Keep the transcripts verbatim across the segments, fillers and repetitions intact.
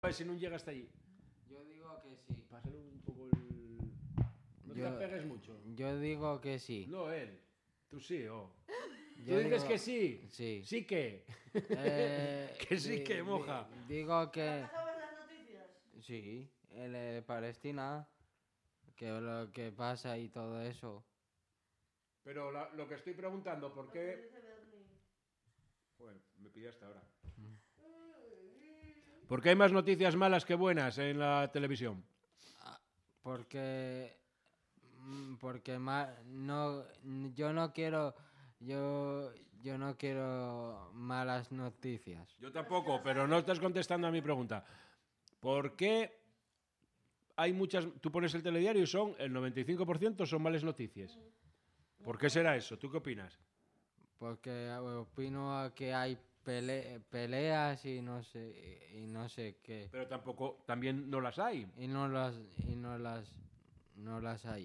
ver si no llega hasta allí. Yo digo que sí. Pásale un poco el... No Yo- te pegues mucho. Yo digo que sí. No, él. Tú sí, oh. Yo Tú dices digo- que sí. Sí. Sí que. Eh, Que sí di- que, di- moja. Digo que ¿Sabes las noticias? sí. El de Palestina, que lo que pasa y todo eso. Pero la- lo que estoy preguntando, ¿por qué...? Joder, me pillaste ahora. ¿Por qué hay más noticias malas que buenas en la televisión? Porque mm, porque ma- no yo no quiero yo yo no quiero malas noticias. Yo tampoco, pero no estás contestando a mi pregunta. ¿Por qué hay muchas... Tú pones el telediario y son el noventa y cinco por ciento son malas noticias? ¿Por qué será eso? ¿Tú qué opinas? Porque opino que hay pele- peleas y no sé y no sé qué Pero tampoco, también no las hay. y no las y no las no las hay.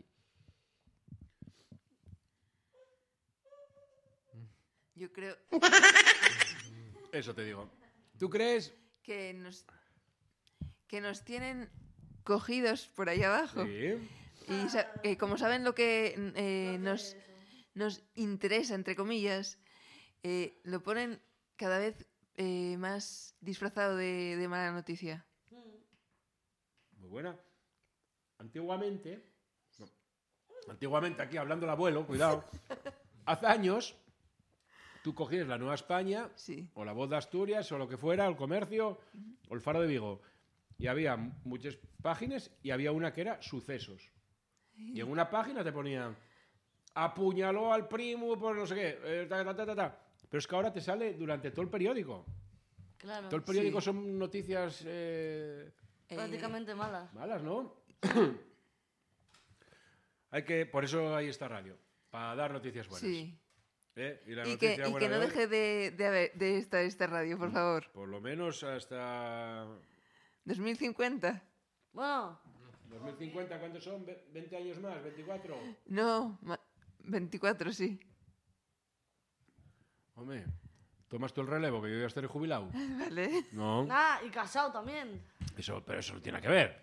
Yo creo Eso te digo. ¿Tú crees? que nos que nos tienen cogidos por ahí abajo. Sí. Y sa- eh, como saben lo que eh, nos, nos interesa, entre comillas, eh, lo ponen cada vez eh, más disfrazado de, de mala noticia. Muy buena. Antiguamente, no, antiguamente aquí hablando el abuelo, cuidado, hace años tú cogías la Nueva España Sí. o la Voz de Asturias o lo que fuera, o el Comercio o el Faro de Vigo y había muchas páginas y había una que era sucesos. Y en una página te ponían apuñaló al primo por no sé qué, eh, ta, ta, ta, ta, ta. Pero es que ahora te sale durante todo el periódico. Claro. Todo el periódico Sí. son noticias eh, Eh, Prácticamente malas. malas, ¿no? Hay que, por eso hay esta radio, para dar noticias buenas. Sí. ¿Eh? Y, la Y noticia que, y buena que no de hoy, deje de, de, haber- de estar esta radio, por favor. por lo menos hasta dos mil cincuenta. Bueno, dos mil cincuenta, ¿cuántos son? Ve- ¿veinte años más? ¿veinticuatro? No, ma- veinticuatro, sí. Hombre, tomas tú el relevo, que yo ya estaré jubilado. Vale. No, ah, y casado también. eso, pero eso no tiene que ver.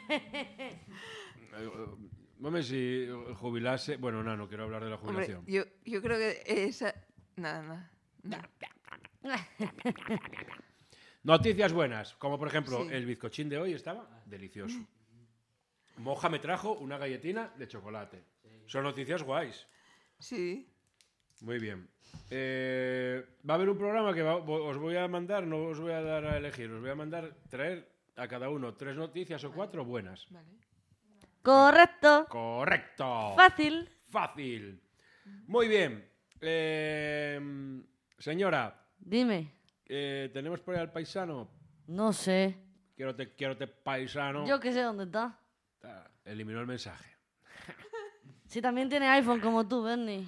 Hombre, si jubilase... Bueno, no, no quiero hablar de la Hombre, jubilación. yo, yo creo que esa... Nada, nada. nada. Noticias buenas, como por ejemplo Sí. el bizcochín de hoy estaba delicioso. Moja me trajo una galletina de chocolate. Son noticias guays. Sí. Muy bien. Eh, va a haber un programa que va- os voy a mandar, no os voy a dar a elegir, os voy a mandar traer a cada uno tres noticias o cuatro buenas. Vale. Correcto. Correcto. Fácil. Fácil. Muy bien. Eh, señora, Dime. eh, tenemos por ahí al paisano. No sé. Quiero te, quiero te paisano. Yo que sé dónde está. Ah, eliminó el mensaje. Si también tiene iPhone como tú, Bernie.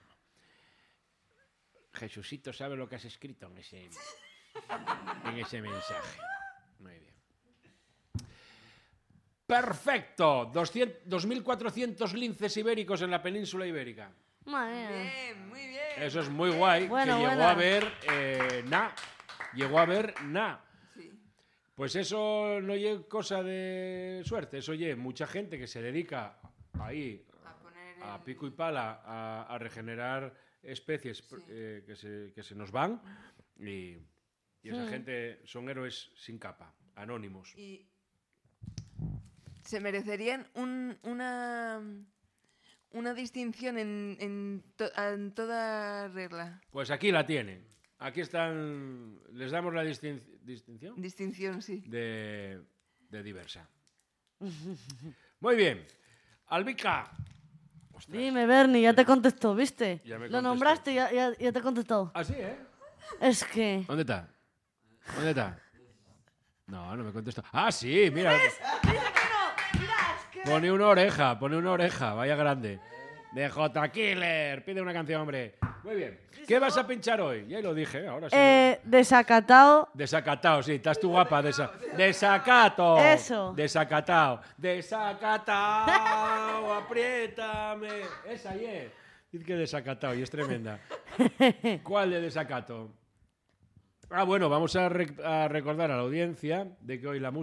Jesucito sabe lo que has escrito en ese, en ese mensaje. Muy bien. Perfecto. doscientos, dos mil cuatrocientos linces ibéricos en la península ibérica. Madre mía. Bien, muy bien. Eso es muy guay. Bueno, que llegó buena. a ver eh, na. Llegó a ver na. Sí. Pues eso no es cosa de suerte. Eso es mucha gente que se dedica ahí A poner a el- pico y pala a, a regenerar especies Sí. eh, que, se, que se nos van y, y esa Hmm. gente son héroes sin capa, anónimos. Y se merecerían un- una, una distinción en, en, to- en toda regla. Pues aquí la tienen. Aquí están, les damos la distin- distinción Distinción, sí. de, de diversa. Muy bien. Albica. Ostras. Dime, Bernie, ya te contestó, ¿viste? Ya me Lo contestó. nombraste y ya, ya, ya te contestó. Ah, sí, ¿eh? Es que... ¿Dónde está? ¿Dónde está? No, no me contestó. Ah, sí, mira. Pone una oreja, pone una oreja, vaya grande. De J. Killer. Pide una canción, hombre. Muy bien. ¿Qué vas a pinchar hoy? Ya lo dije, ahora sí. Eh, desacatado. Desacatado, sí, estás tú guapa. Desa desacato. Eso. Desacatado. Desacatado. Apriétame. Esa, yeah. Dice que desacatado y es tremenda. ¿Cuál de desacato? Ah, bueno, vamos a, rec- a recordar a la audiencia de que hoy la música